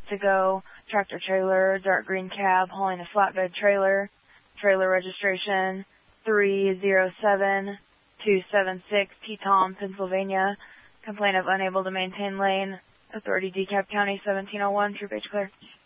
to go, tractor trailer, dark green cab, hauling a flatbed trailer, trailer registration 307276, Teton, Pennsylvania. Complaint of unable to maintain lane. Authority DeKalb County 1701, Troop H clear.